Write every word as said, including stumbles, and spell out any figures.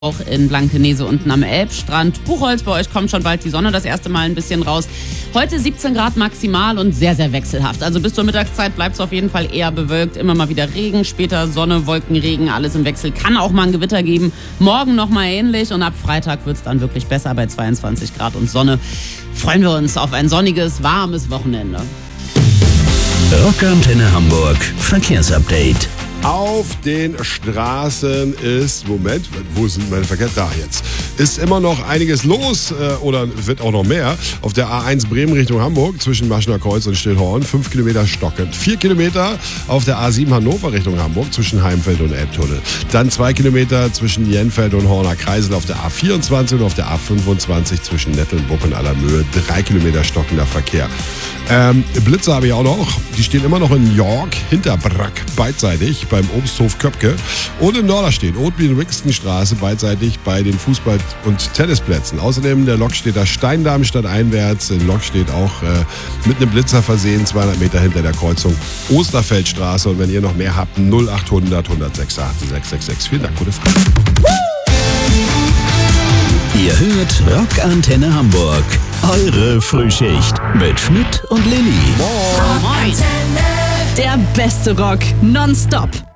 Auch in Blankenese unten am Elbstrand. Buchholz, bei euch kommt schon bald die Sonne das erste Mal ein bisschen raus. Heute siebzehn Grad maximal und sehr, sehr wechselhaft. Also bis zur Mittagszeit bleibt es auf jeden Fall eher bewölkt. Immer mal wieder Regen, später Sonne, Wolken, Regen, alles im Wechsel. Kann auch mal ein Gewitter geben. Morgen nochmal ähnlich und ab Freitag wird es dann wirklich besser bei zweiundzwanzig Grad und Sonne. Freuen wir uns auf ein sonniges, warmes Wochenende. Rockantenne Hamburg Verkehrsupdate. Auf den Straßen ist, Moment, wo sind meine Verkehr? Da jetzt. Ist immer noch einiges los äh, oder wird auch noch mehr. Auf der A eins Bremen Richtung Hamburg zwischen Maschener Kreuz und Stillhorn. Fünf Kilometer stockend. Vier Kilometer auf der A sieben Hannover Richtung Hamburg zwischen Heimfeld und Elbtunnel. Dann zwei Kilometer zwischen Jenfeld und Horner Kreisel auf der A vierundzwanzig und auf der A fünfundzwanzig zwischen Nettelnburg und Allermöhe. Drei Kilometer stockender Verkehr. Ähm, Blitze habe ich auch noch. Die stehen immer noch in York, hinter Brack, beidseitig beim Obsthof Köpke. Und in Norderstedt, Oatbiel-Wixton-Straße, beidseitig bei den Fußball- und Tennisplätzen. Außerdem der Lokstädter Steindamm stadteinwärts. In Lokstedt auch äh, mit einem Blitzer versehen, zweihundert Meter hinter der Kreuzung Osterfeldstraße. Und wenn ihr noch mehr habt, null achthundert, hundertsechs, sechs sechs sechs. Vielen Dank, gute Frage. Ihr hört Rockantenne Hamburg. Eure Frühschicht mit Schmidt und Lilly. Moin. Der beste Rock nonstop.